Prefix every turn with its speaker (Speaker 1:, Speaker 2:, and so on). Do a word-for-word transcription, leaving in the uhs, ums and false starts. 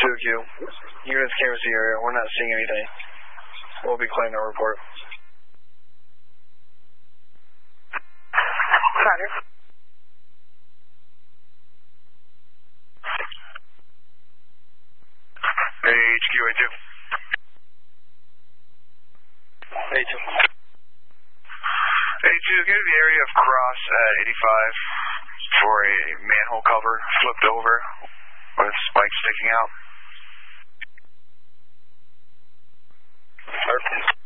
Speaker 1: two Q. Units canvass the area. We're not seeing anything. We'll be claiming our report.
Speaker 2: Roger.
Speaker 3: H Q A two.
Speaker 1: A two.
Speaker 3: A two, go to the area of cross at eighty-five for a manhole cover flipped over with spikes sticking out.
Speaker 1: Perfect.